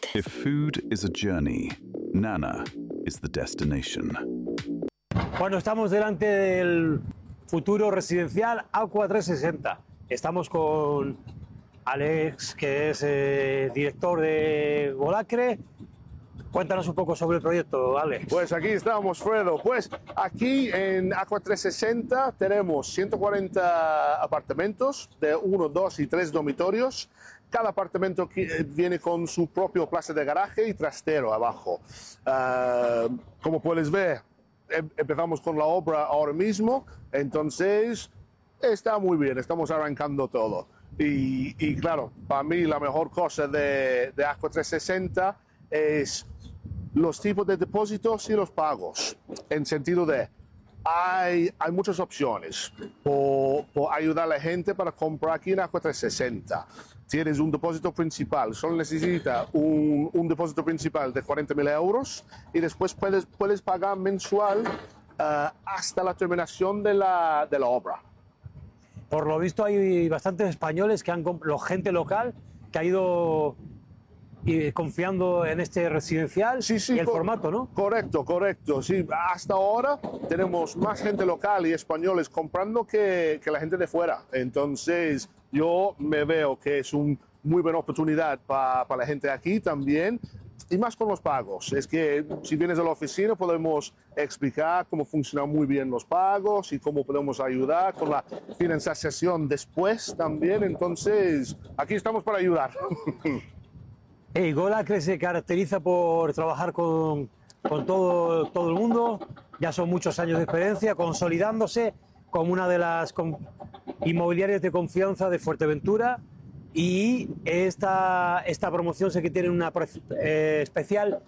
If food is a journey, Nana is the destination. Bueno, estamos delante del futuro residencial Aqua 360. Estamos con Alex, que es director de Golacre. Cuéntanos un poco sobre el proyecto, Alex. Pues aquí estamos, Fredo. Pues aquí en Aqua 360 tenemos 140 apartamentos de 1, 2 y 3 dormitorios. Cada apartamento viene con su propio plaza de garaje y trastero abajo. Como puedes ver, empezamos con la obra ahora mismo, entonces está muy bien, estamos arrancando todo. Y claro, para mí la mejor cosa de Aqua 360 es los tipos de depósitos y los pagos, en sentido de hay muchas opciones por ayudar a la gente para comprar aquí en Aqua 360. Tienes un depósito principal, solo necesita un depósito principal de 40.000 euros y después puedes pagar mensual hasta la terminación de la obra. Por lo visto hay bastantes españoles que gente local que ha ido confiando en este residencial sí, y el formato, ¿no? Correcto. Sí, hasta ahora tenemos más gente local y españoles comprando que la gente de fuera. Entonces yo me veo que es una muy buena oportunidad para la gente de aquí también. Y más con los pagos. Es que si vienes a la oficina podemos explicar cómo funcionan muy bien los pagos y cómo podemos ayudar con la financiación después también. Entonces aquí estamos para ayudar. Golacre se caracteriza por trabajar con todo el mundo. Ya son muchos años de experiencia, consolidándose como una de las inmobiliarias de confianza de Fuerteventura. Y esta promoción sé que tiene una especial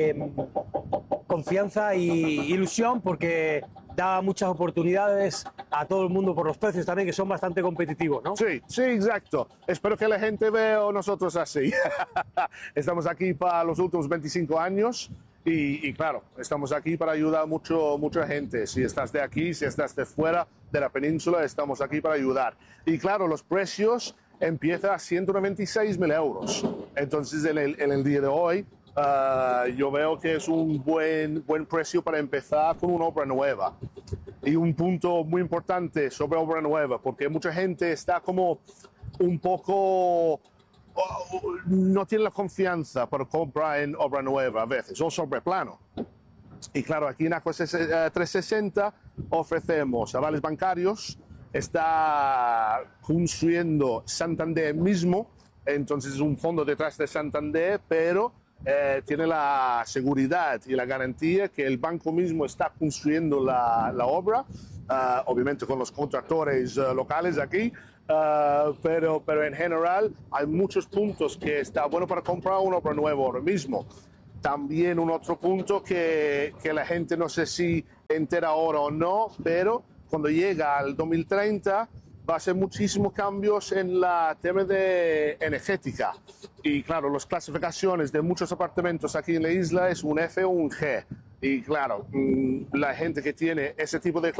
confianza e ilusión porque da muchas oportunidades a todo el mundo por los precios también, que son bastante competitivos, ¿no? Sí, exacto. Espero que la gente vea a nosotros así. Estamos aquí para los últimos 25 años y claro, estamos aquí para ayudar a mucha gente. Si estás de aquí, si estás de fuera de la península, estamos aquí para ayudar. Y claro, los precios empiezan a 196.000 euros. Entonces, en el día de hoy, yo veo que es un buen precio para empezar con una obra nueva. Y un punto muy importante sobre obra nueva, porque mucha gente está como un poco, no tiene la confianza para comprar en obra nueva a veces, o sobre plano. Y claro, aquí en Aqua 360 ofrecemos avales bancarios, está construyendo Santander mismo, entonces es un fondo detrás de Santander, pero tiene la seguridad y la garantía que el banco mismo está construyendo la obra, obviamente con los contractores locales aquí, pero en general hay muchos puntos que está bueno para comprar una obra nueva ahora mismo. También un otro punto que la gente no sé si entera ahora o no, pero cuando llega al 2030 va a ser muchísimos cambios en la tema de energética. Y claro, las clasificaciones de muchos apartamentos aquí en la isla es un F o un G. Y claro, la gente que tiene ese tipo de